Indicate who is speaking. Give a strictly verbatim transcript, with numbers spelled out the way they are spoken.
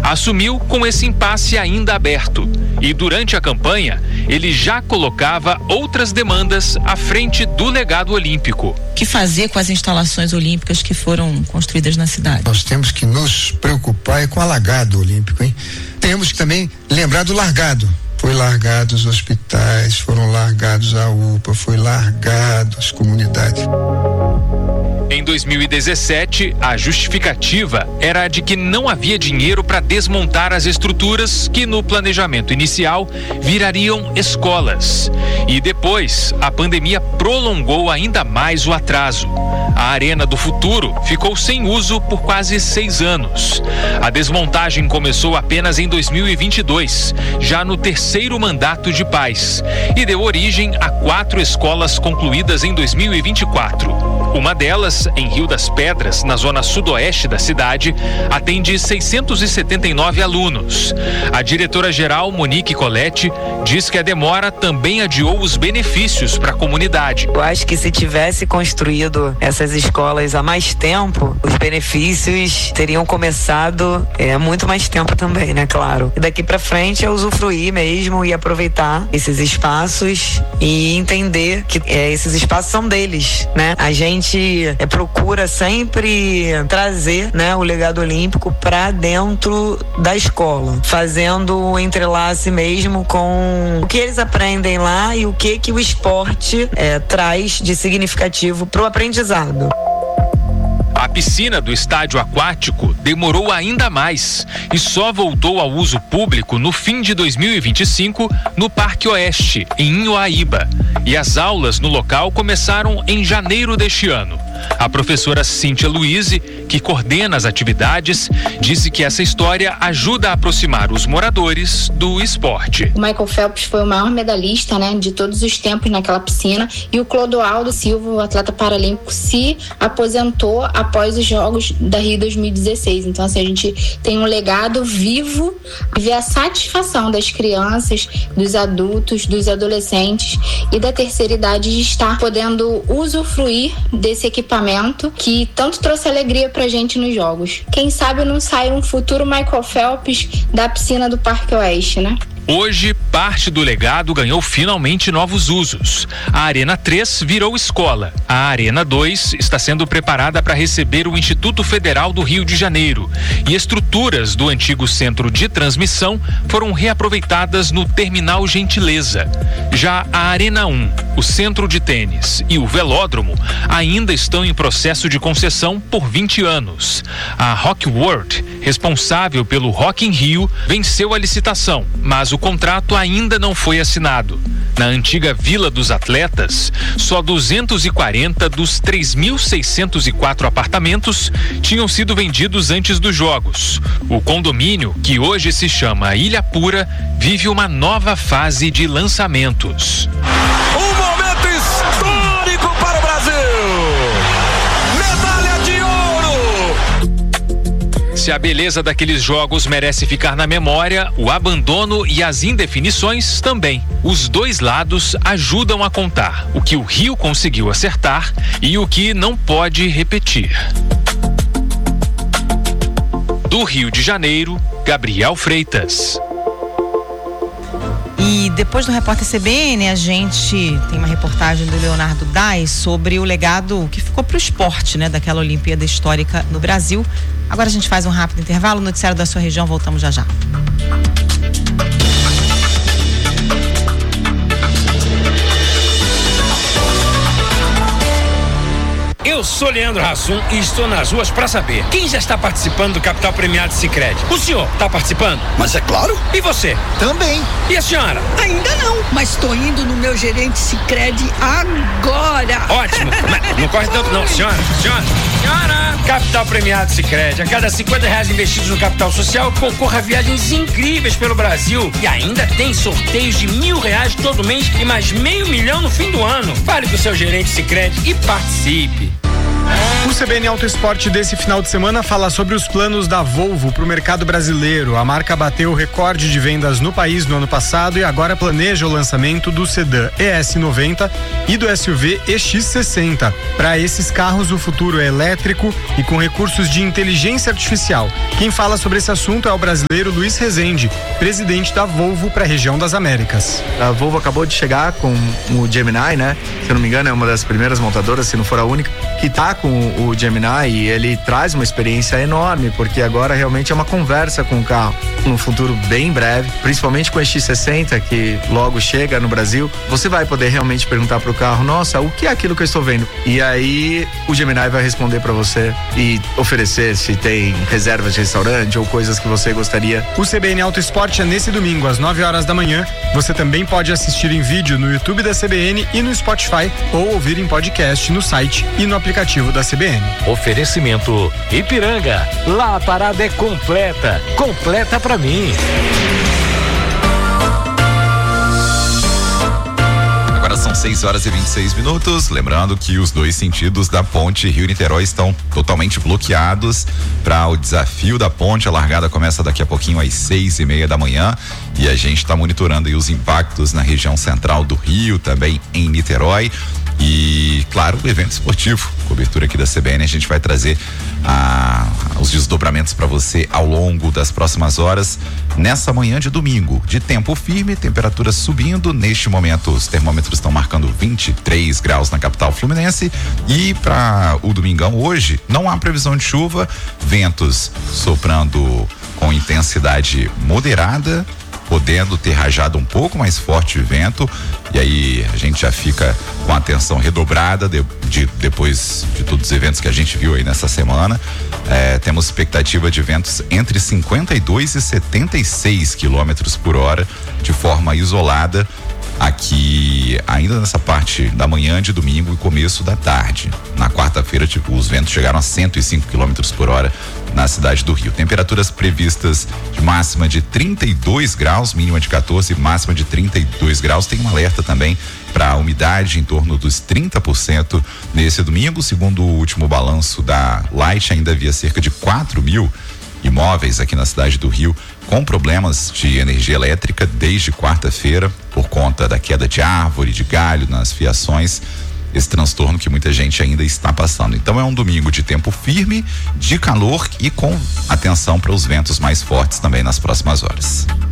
Speaker 1: assumiu com esse impasse ainda aberto. E durante a campanha, ele já colocava outras demandas à frente do legado olímpico.
Speaker 2: O que fazer com as instalações olímpicas que foram construídas na cidade?
Speaker 3: Nós temos que nos preocupar com o alagado olímpico, hein? Temos que também lembrar do largado. Foi largado os hospitais, foram largados a U P A, foi largado as comunidades.
Speaker 1: Em dois mil e dezessete, a justificativa era a de que não havia dinheiro para desmontar as estruturas que, no planejamento inicial, virariam escolas. E depois, a pandemia prolongou ainda mais o atraso. A Arena do Futuro ficou sem uso por quase seis anos. A desmontagem começou apenas em dois mil e vinte e dois, já no terceiro mandato de Paes, e deu origem a quatro escolas concluídas em dois mil e vinte e quatro. Uma delas, em Rio das Pedras, na zona sudoeste da cidade, atende seiscentos e setenta e nove alunos. A diretora-geral, Monique Coletti, diz que a demora também adiou os benefícios para a comunidade.
Speaker 4: Eu acho que se tivesse construído essas escolas há mais tempo, os benefícios teriam começado é, há muito mais tempo também, né? Claro. E daqui para frente é usufruir mesmo e aproveitar esses espaços e entender que é, esses espaços são deles, né? A gente é, procura sempre trazer, né, o legado olímpico para dentro da escola, fazendo o entrelace mesmo com o que eles aprendem lá e o que que o esporte é, traz de significativo para o aprendizado.
Speaker 1: A piscina do estádio aquático demorou ainda mais e só voltou ao uso público no fim de dois mil e vinte e cinco no Parque Oeste, em Inhoaíba. E as aulas no local começaram em janeiro deste ano. A professora Cíntia Luize, que coordena as atividades, disse que essa história ajuda a aproximar os moradores do esporte.
Speaker 5: O Michael Phelps foi o maior medalhista, né, de todos os tempos naquela piscina, e o Clodoaldo Silva, o atleta paralímpico, se aposentou após os Jogos da Rio dois mil e dezesseis. Então, assim, a gente tem um legado vivo e ver a satisfação das crianças, dos adultos, dos adolescentes e da terceira idade de estar podendo usufruir desse equipamento que tanto trouxe alegria pra gente nos jogos. Quem sabe não sai um futuro Michael Phelps da piscina do Parque Oeste, né?
Speaker 1: Hoje, parte do legado ganhou finalmente novos usos. A Arena três virou escola. A Arena dois está sendo preparada para receber o Instituto Federal do Rio de Janeiro. E estruturas do antigo centro de transmissão foram reaproveitadas no Terminal Gentileza. Já a Arena um, o centro de tênis e o velódromo ainda estão em processo de concessão por vinte anos. A Rock World, responsável pelo Rock in Rio, venceu a licitação, mas o O contrato ainda não foi assinado. Na antiga Vila dos Atletas, só duzentos e quarenta dos três mil seiscentos e quatro apartamentos tinham sido vendidos antes dos jogos. O condomínio, que hoje se chama Ilha Pura, vive uma nova fase de lançamentos.
Speaker 6: Um momento histórico para o Brasil! Medalha de ouro!
Speaker 1: Se a beleza daqueles jogos merece ficar na memória, o abandono e as indefinições também. Os dois lados ajudam a contar o que o Rio conseguiu acertar e o que não pode repetir. Do Rio de Janeiro, Gabriel Freitas.
Speaker 2: E depois do Repórter C B N, a gente tem uma reportagem do Leonardo Dais sobre o legado que ficou para o esporte, né, daquela Olimpíada histórica no Brasil. Agora a gente faz um rápido intervalo, noticiário da sua região, voltamos já já.
Speaker 7: Eu sou Leandro Hassum e estou nas ruas para saber quem já está participando do Capital Premiado Sicredi. O senhor está participando?
Speaker 8: Mas é claro.
Speaker 7: E você?
Speaker 8: Também.
Speaker 7: E a senhora?
Speaker 9: Ainda não, mas estou indo no meu gerente Sicredi agora.
Speaker 7: Ótimo. Mas não corre tanto não, senhora. Senhora. Senhora. Capital Premiado Sicredi. A cada cinquenta reais investidos no capital social, concorra a viagens incríveis pelo Brasil. E ainda tem sorteios de mil reais todo mês e mais meio milhão no fim do ano. Fale com o seu gerente Sicredi e participe.
Speaker 8: O C B N Auto Esporte desse final de semana fala sobre os planos da Volvo para o mercado brasileiro. A marca bateu o recorde de vendas no país no ano passado e agora planeja o lançamento do sedã E S noventa e do S U V E X sessenta. Para esses carros, o futuro é elétrico e com recursos de inteligência artificial. Quem fala sobre esse assunto é o brasileiro Luiz Rezende, presidente da Volvo para a região das Américas.
Speaker 10: A Volvo acabou de chegar com o Gemini, né? Se eu não me engano, é uma das primeiras montadoras, se não for a única, que tá com o Gemini, e ele traz uma experiência enorme, porque agora realmente é uma conversa com o carro. Num futuro bem breve, principalmente com o E X sessenta, que logo chega no Brasil, você vai poder realmente perguntar pro carro: nossa, o que é aquilo que eu estou vendo? E aí o Gemini vai responder para você e oferecer se tem reservas de restaurante ou coisas que você gostaria.
Speaker 8: O C B N Auto Esporte é nesse domingo às nove horas da manhã. Você também pode assistir em vídeo no YouTube da C B N e no Spotify, ou ouvir em podcast no site e no aplicativo da C B N.
Speaker 11: Oferecimento Ipiranga. Lá a parada é completa. Completa pra mim.
Speaker 12: Agora são seis horas e vinte e seis minutos. Lembrando que os dois sentidos da ponte Rio-Niterói estão totalmente bloqueados para o desafio da ponte. A largada começa daqui a pouquinho às seis e meia da manhã e a gente está monitorando aí os impactos na região central do Rio, também em Niterói. E, claro, o evento esportivo, cobertura aqui da C B N, a gente vai trazer ah, os desdobramentos para você ao longo das próximas horas, nessa manhã de domingo, de tempo firme, temperatura subindo. Neste momento, os termômetros estão marcando vinte e três graus na capital fluminense. E para o domingão hoje, não há previsão de chuva, ventos soprando com intensidade moderada, podendo ter rajado um pouco mais forte o vento, e aí a gente já fica com a atenção redobrada de, de, depois de todos os eventos que a gente viu aí nessa semana. É, temos expectativa de ventos entre cinquenta e dois e setenta e seis quilômetros por hora, de forma isolada, aqui ainda nessa parte da manhã de domingo e começo da tarde. Na quarta-feira, tipo, os ventos chegaram a cento e cinco quilômetros por hora na cidade do Rio. Temperaturas previstas de máxima de trinta e dois graus, mínima de quatorze, máxima de trinta e dois graus. Tem um alerta também para umidade em torno dos trinta por cento nesse domingo. Segundo o último balanço da Light, ainda havia cerca de quatro mil imóveis aqui na cidade do Rio com problemas de energia elétrica desde quarta-feira, por conta da queda de árvore, de galho nas fiações, esse transtorno que muita gente ainda está passando. Então é um domingo de tempo firme, de calor e com atenção para os ventos mais fortes também nas próximas horas.